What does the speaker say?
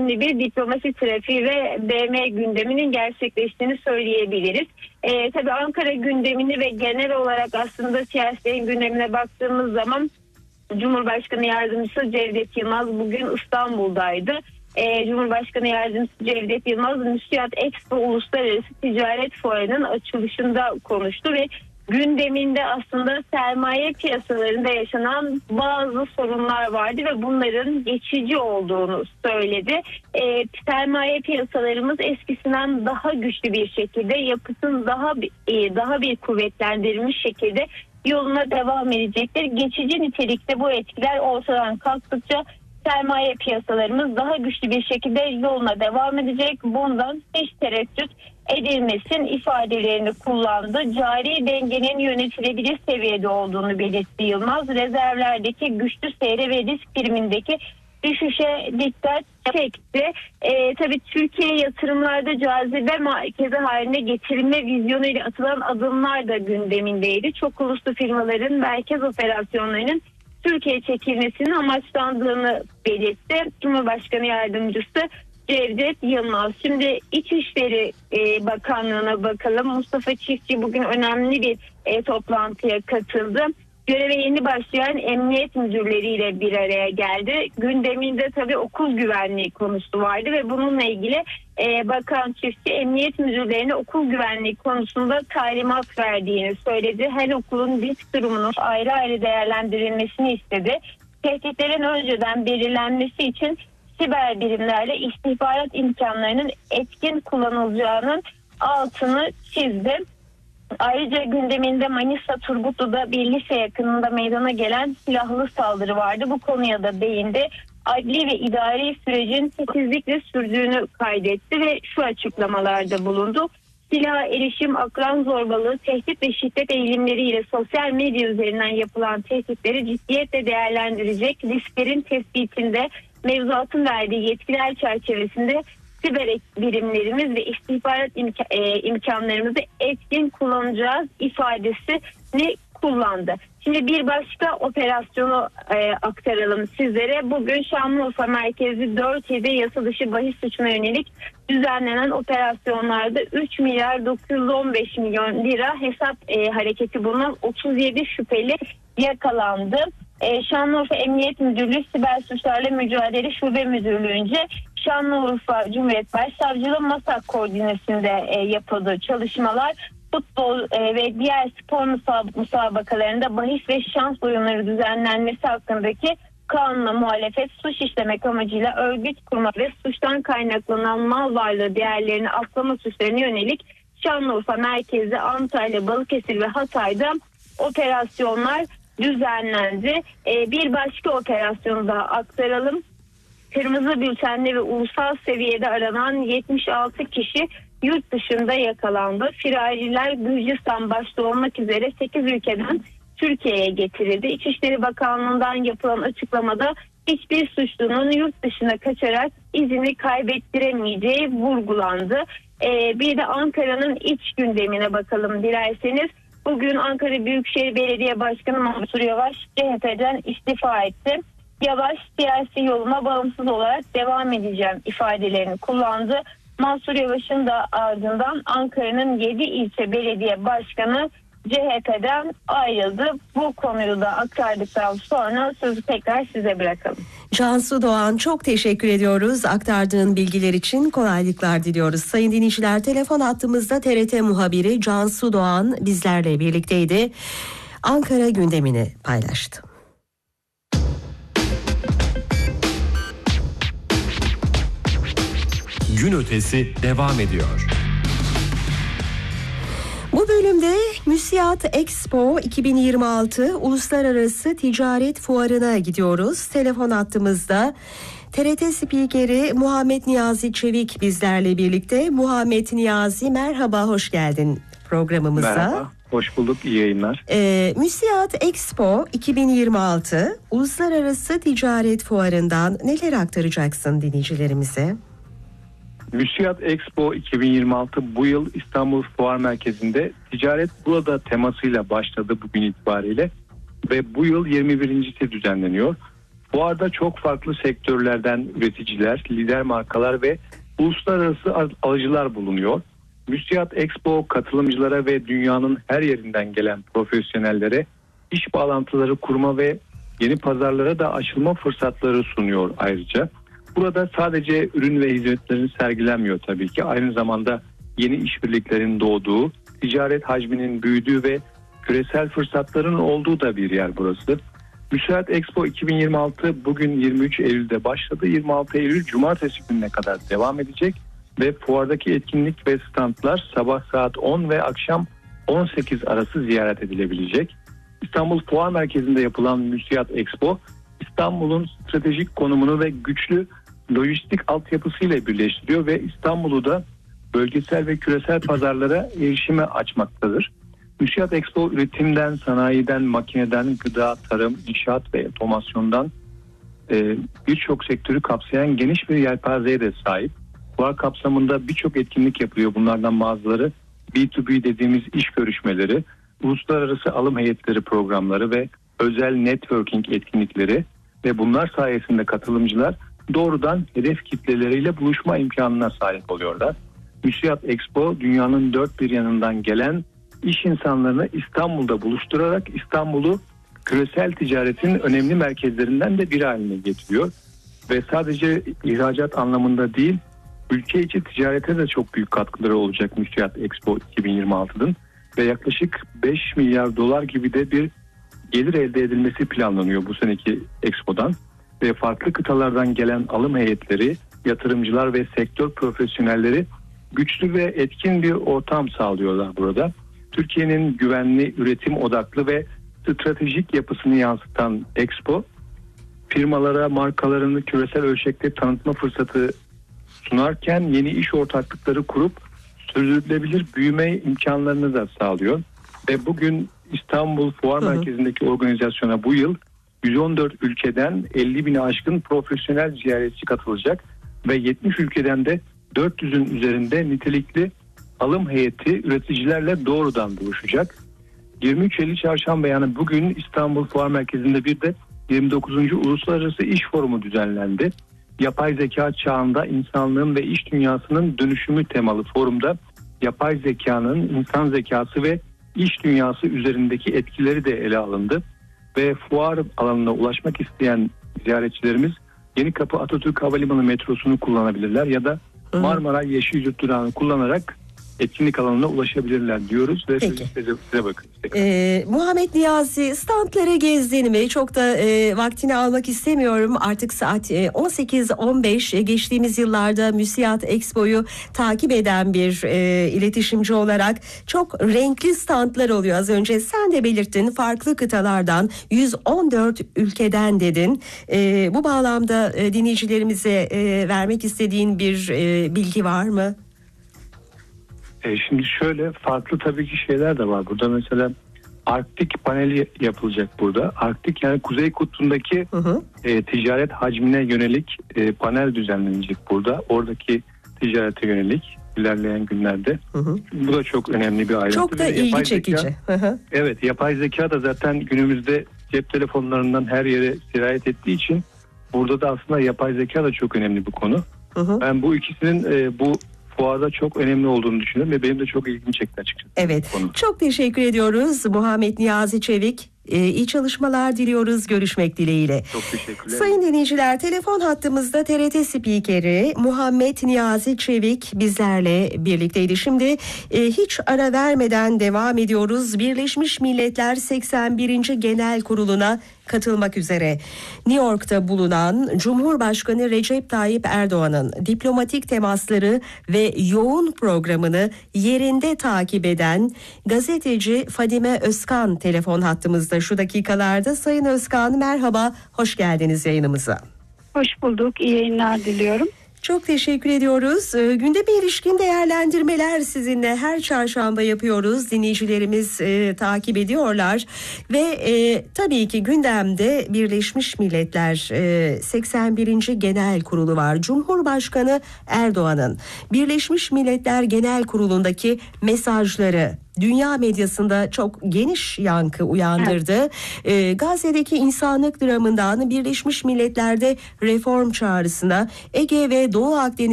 önemli bir diplomasi trafiği ve BM gündeminin gerçekleştiğini söyleyebiliriz. Tabii Ankara gündemini ve genel olarak aslında siyasetin gündemine baktığımız zaman Cumhurbaşkanı Yardımcısı Cevdet Yılmaz bugün İstanbul'daydı. Cumhurbaşkanı Yardımcısı Cevdet Yılmaz Müsiyat Expo Uluslararası Ticaret Fuarı'nın açılışında konuştu ve gündeminde aslında sermaye piyasalarında yaşanan bazı sorunlar vardı ve bunların geçici olduğunu söyledi. Sermaye piyasalarımız eskisinden daha güçlü bir şekilde, yapısını daha bir kuvvetlendirilmiş şekilde yoluna devam edecektir. Geçici nitelikte bu etkiler ortadan kalktıkça sermaye piyasalarımız daha güçlü bir şekilde yoluna devam edecek. Bundan hiç tereddüt edilmesin ifadelerini kullandı. Cari dengenin yönetilebilir seviyede olduğunu belirtti Yılmaz. Rezervlerdeki güçlü seyre ve risk primindeki düşüşe dikkat çekti. Tabii Türkiye yatırımlarda cazibe merkezi haline getirilme vizyonuyla atılan adımlar da gündemindeydi. Çok uluslu firmaların merkez operasyonlarının Türkiye çekilmesinin amaçlandığını belirtti Cumhurbaşkanı Yardımcısı Cevdet Yılmaz. Şimdi İçişleri Bakanlığı'na bakalım. Mustafa Çiftçi bugün önemli bir toplantıya katıldı. Göreve yeni başlayan emniyet müdürleriyle bir araya geldi. Gündeminde tabii okul güvenliği konusu vardı ve bununla ilgili Bakan Çiftçi emniyet müdürlerine okul güvenliği konusunda talimat verdiğini söyledi. Her okulun risk durumunun ayrı ayrı değerlendirilmesini istedi. Tehditlerin önceden belirlenmesi için siber birimlerle istihbarat imkanlarının etkin kullanılacağının altını çizdi. Ayrıca gündeminde Manisa Turgutlu'da bir lise yakınında meydana gelen silahlı saldırı vardı. Bu konuya da değindi. Adli ve idari sürecin titizlikle sürdüğünü kaydetti ve şu açıklamalarda bulundu. Silaha erişim, akran zorbalığı, tehdit ve şiddet eğilimleriyle sosyal medya üzerinden yapılan tehditleri ciddiyetle değerlendirecek, risklerin tespitinde mevzuatın verdiği yetkiler çerçevesinde siber birimlerimiz ve istihbarat imkanlarımızı etkin kullanacağız ifadesini kullandı. Şimdi bir başka operasyonu aktaralım sizlere. Bugün Şanlıurfa merkezi 4 yasa dışı bahis suçuna yönelik düzenlenen operasyonlarda 3 milyar 915 milyon lira hesap hareketi bulunan 37 şüpheli yakalandı. Şanlıurfa Emniyet Müdürlüğü Siber Suçlarla Mücadele Şube Müdürlüğü'nce Şanlıurfa Cumhuriyet Başsavcılığı MASAK koordinesinde yapıldığı çalışmalar futbol ve diğer spor müsabakalarında bahis ve şans oyunları düzenlenmesi hakkındaki kanuna muhalefet, suç işlemek amacıyla örgüt kurma ve suçtan kaynaklanan mal varlığı değerlerini aklama suçlarına yönelik Şanlıurfa merkezi, Antalya, Balıkesir ve Hatay'da operasyonlar düzenlendi. Bir başka operasyonu da aktaralım. Kırmızı bültenli ve ulusal seviyede aranan 76 kişi yurt dışında yakalandı. Firariler Gürcistan başta olmak üzere 8 ülkeden Türkiye'ye getirildi. İçişleri Bakanlığı'ndan yapılan açıklamada hiçbir suçlunun yurt dışına kaçarak izini kaybettiremeyeceği vurgulandı. Bir de Ankara'nın iç gündemine bakalım dilerseniz. Bugün Ankara Büyükşehir Belediye Başkanı Mansur Yavaş CHP'den istifa etti. Yavaş siyasi yoluma bağımsız olarak devam edeceğim ifadelerini kullandı. Mansur Yavaş'ın da ardından Ankara'nın 7 ilçe belediye başkanı CHP'den ayrıldı. Bu konuyu da aktardıktan sonra sözü tekrar size bırakalım. Cansu Doğan, çok teşekkür ediyoruz. Aktardığın bilgiler için kolaylıklar diliyoruz. Sayın dinleyiciler, telefon hattımızda TRT muhabiri Cansu Doğan bizlerle birlikteydi. Ankara gündemini paylaştı. Gün ötesi devam ediyor. Bu bölümde Müsiyat Expo 2026 Uluslararası Ticaret Fuarı'na gidiyoruz. Telefon hattımızda TRT spikeri Muhammed Niyazi Çevik bizlerle birlikte. Muhammed Niyazi, merhaba, hoş geldin programımıza. Merhaba, hoş bulduk, iyi yayınlar. Müsiyat Expo 2026 Uluslararası Ticaret Fuarı'ndan neler aktaracaksın dinleyicilerimize? Müsiyat Expo 2026 bu yıl İstanbul Fuar Merkezi'nde ticaret burada temasıyla başladı bugün itibariyle ve bu yıl 21.si düzenleniyor. Fuarda çok farklı sektörlerden üreticiler, lider markalar ve uluslararası alıcılar bulunuyor. Müsiat Expo katılımcılara ve dünyanın her yerinden gelen profesyonellere iş bağlantıları kurma ve yeni pazarlara da açılma fırsatları sunuyor ayrıca. Burada sadece ürün ve hizmetlerin sergilenmiyor tabii ki. Aynı zamanda yeni işbirliklerin doğduğu, ticaret hacminin büyüdüğü ve küresel fırsatların olduğu da bir yer burası. Müsiat Expo 2026 bugün 23 Eylül'de başladı. 26 Eylül Cumartesi gününe kadar devam edecek ve fuardaki etkinlik ve standlar sabah saat 10 ve akşam 18 arası ziyaret edilebilecek. İstanbul Fuar Merkezi'nde yapılan Müsiat Expo, İstanbul'un stratejik konumunu ve güçlü lojistik altyapısıyla birleştiriyor ve İstanbul'u da bölgesel ve küresel pazarlara erişime açmaktadır. Müsiat Expo üretimden, sanayiden, makineden, gıda, tarım, inşaat ve otomasyondan birçok sektörü kapsayan geniş bir yelpazeye de sahip. Fuar kapsamında birçok etkinlik yapılıyor. Bunlardan bazıları B2B dediğimiz iş görüşmeleri, uluslararası alım heyetleri programları ve özel networking etkinlikleri ve bunlar sayesinde katılımcılar doğrudan hedef kitleleriyle buluşma imkanına sahip oluyorlar. Müsiat Expo dünyanın dört bir yanından gelen iş insanlarını İstanbul'da buluşturarak İstanbul'u küresel ticaretin önemli merkezlerinden de biri haline getiriyor. Ve sadece ihracat anlamında değil, ülke içi ticarete de çok büyük katkıları olacak Müsiat Expo 2026'nın ve yaklaşık 5 milyar dolar gibi de bir gelir elde edilmesi planlanıyor bu seneki Expo'dan. Ve farklı kıtalardan gelen alım heyetleri, yatırımcılar ve sektör profesyonelleri güçlü ve etkin bir ortam sağlıyorlar burada. Türkiye'nin güvenli, üretim odaklı ve stratejik yapısını yansıtan Expo, firmalara markalarını küresel ölçekte tanıtma fırsatı sunarken yeni iş ortaklıkları kurup sürdürülebilir büyüme imkanlarını da sağlıyor. Ve bugün İstanbul Fuar Merkezi'ndeki organizasyona bu yıl 114 ülkeden 50 bine aşkın profesyonel ziyaretçi katılacak ve 70 ülkeden de 400'ün üzerinde nitelikli alım heyeti üreticilerle doğrudan buluşacak. 23 Eylül Çarşamba yani bugün İstanbul Fuar Merkezi'nde bir de 29. Uluslararası İş Forumu düzenlendi. Yapay zeka çağında insanlığın ve iş dünyasının dönüşümü temalı forumda yapay zekanın insan zekası ve iş dünyası üzerindeki etkileri de ele alındı. Ve fuar alanına ulaşmak isteyen ziyaretçilerimiz Yenikapı Atatürk Havalimanı metrosunu kullanabilirler ya da Marmaray Yeşilyurt durağını kullanarak etkinlik alanına ulaşabilirler diyoruz ve size bakın. Muhammed Niyazi, standları gezdin mi? Çok da vaktini almak istemiyorum. Artık saat 18:15. Geçtiğimiz yıllarda Müsiat Expo'yu takip eden bir iletişimci olarak çok renkli standlar oluyor. Az önce sen de belirttin, farklı kıtalardan 114 ülkeden dedin. Bu bağlamda dinleyicilerimize vermek istediğin bir bilgi var mı? Şimdi şöyle farklı tabii ki şeyler de var. Burada mesela Arktik paneli yapılacak burada. Arktik yani Kuzey Kutbu'ndaki ticaret hacmine yönelik panel düzenlenecek burada. Oradaki ticarete yönelik ilerleyen günlerde. Bu da çok önemli bir ayrıntı. Çok da ilgi çekici. Evet, yapay zeka da zaten günümüzde cep telefonlarından her yere sirayet ettiği için burada da aslında yapay zeka da çok önemli bir konu. Ben bu ikisinin bu fuarda çok önemli olduğunu düşünüyorum ve benim de çok ilgimi çekti açıkçası. Evet, çok teşekkür ediyoruz Muhammed Niyazi Çevik. İyi çalışmalar diliyoruz. Görüşmek dileğiyle. Çok teşekkürler. Sayın dinleyiciler, telefon hattımızda TRT spikeri Muhammed Niyazi Çevik bizlerle birlikteydi. Şimdi hiç ara vermeden devam ediyoruz. Birleşmiş Milletler 81. Genel Kurulu'na katılmak üzere New York'ta bulunan Cumhurbaşkanı Recep Tayyip Erdoğan'ın diplomatik temasları ve yoğun programını yerinde takip eden gazeteci Fadime Özkan telefon hattımızda şu dakikalarda. Sayın Özkan, merhaba, hoş geldiniz yayınımıza. Hoş bulduk, iyi yayınlar diliyorum. Çok teşekkür ediyoruz. Gündeme ilişkin değerlendirmeler sizinle her çarşamba yapıyoruz. Dinleyicilerimiz takip ediyorlar. Ve tabii ki gündemde Birleşmiş Milletler 81. Genel Kurulu var. Cumhurbaşkanı Erdoğan'ın Birleşmiş Milletler Genel Kurulu'ndaki mesajları dünya medyasında çok geniş yankı uyandırdı. Gazze'deki insanlık dramından Birleşmiş Milletler'de reform çağrısına, Ege ve Doğu Akdeniz